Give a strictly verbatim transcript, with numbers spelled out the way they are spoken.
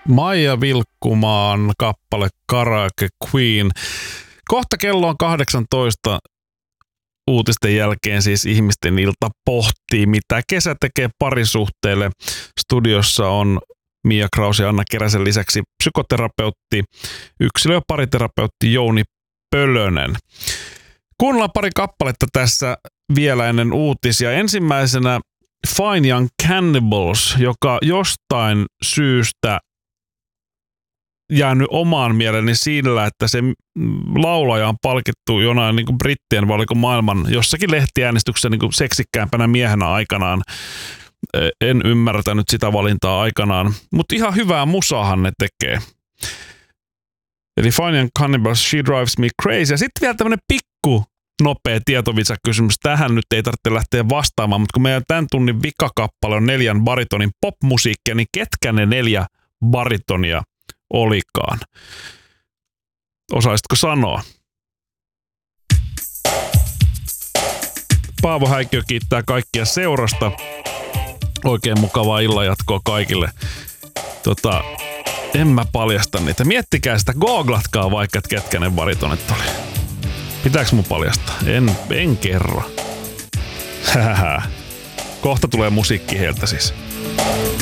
Maija Vilkkumaan kappale Karaoke Queen. Kohta kello on kahdeksantoista. Uutisten jälkeen siis ihmisten ilta pohtii, mitä kesä tekee parisuhteelle. Studiossa on Mia Kraus ja Anna Keräsen lisäksi psykoterapeutti, yksilö- ja pariterapeutti Jouni Pölönen. Kuunnellaan pari kappaletta tässä vielä ennen uutisia. Ensimmäisenä Fine Young Cannibals, joka jostain syystä jäänyt omaan mieleni sillä, että se laulaja on palkittu jonain niin kuin brittien vai oliko maailman jossakin lehtiäänestyksessä niin kuin seksikkäämpänä miehenä aikanaan. En ymmärtänyt sitä valintaa aikanaan, mutta ihan hyvää musaahan ne tekee. Eli Fine Young Cannibals, She Drives Me Crazy. Ja sitten vielä tämmönen pikku nopea tietovitsakysymys. Tähän nyt ei tarvitse lähteä vastaamaan, mutta kun meidän tämän tunnin vikakappale on neljän baritonin popmusiikkia, niin ketkä ne neljä baritonia olikaan? Osaisitko sanoa? Paavo Häikkiö kiittää kaikkia seurasta. Oikein mukavaa illanjatkoa kaikille. Tota, en mä paljasta niitä. Miettikää sitä, googlatkaa vaikka, että ketkä ne baritonit oli. Pitääkö mun paljastaa? En, en kerro. Kohta tulee musiikki heiltä siis.